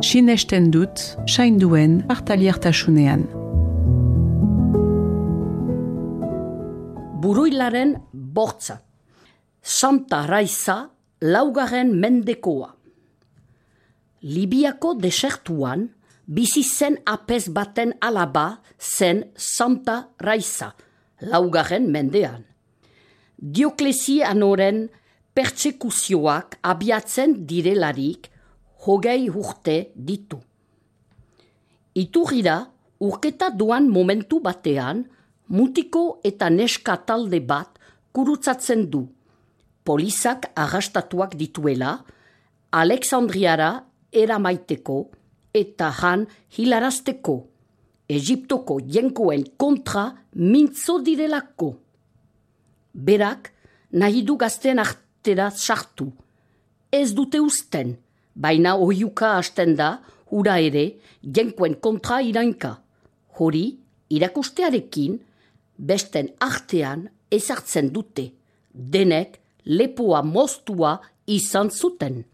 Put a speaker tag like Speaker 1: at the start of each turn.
Speaker 1: sinesten dut, sainduen partaliertasunean.
Speaker 2: Buruilaren bortza. Santa Raiza, laugarren mendekoa. Libiako desertuan, bizi zen apez baten alaba zen Santa Raiza, laugarren mendean. Dioklesianoren pertsekuzioak abiatzen direlarik 20 urte ditu. Iturrira, urketa duan momentu batean, mutiko eta neska talde bat kurutzatzen du. Polizak arrastatuak dituela, Alexandriara eramaiteko eta han hilarazteko, Egiptoko jenkoen kontra mintzo direlako. Berak nahi du gazten artera sartu. Ez dute uzten, baina ohiuka hasten da, hura ere, jenkoen kontra irainka. Hori, irakustearekin, besten artean ezartzen dute. Denek lepoa moztua izan zuten.